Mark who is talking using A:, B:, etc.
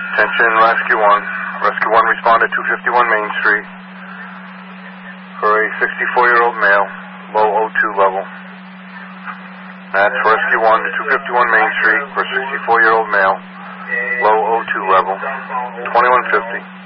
A: Attention, Rescue 1. Rescue 1 respond at 251 Main Street for a 64-year-old male, low O2 level. That's Rescue 1 to 251 Main Street for a 64-year-old male, low O2 level, 2150.